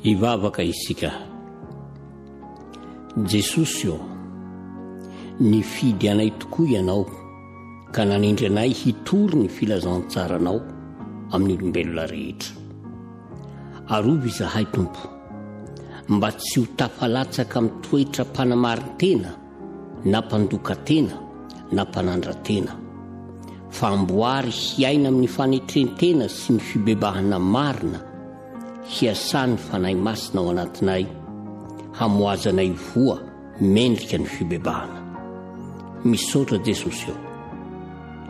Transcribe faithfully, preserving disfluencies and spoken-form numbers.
Hivavaka isika. Jesosy io nifidy anay tokoa ianao ka nanindry anay hitory ny filazantsaranao amin'ny olombelona rehetra. Arovy izahay Tompo, mba tsy ho tafalatsaka amin'ny toetra mpanamarin-tena na mpandoka-tena na mpanandra-tena, fa amboary hiaina amin'ny fanetrentena sy ny fibebahana marina, hiasany fanahy masina ao anatinay, hamoazanay voa mendrika ny fibebahana. Misaotra Jesosy eo.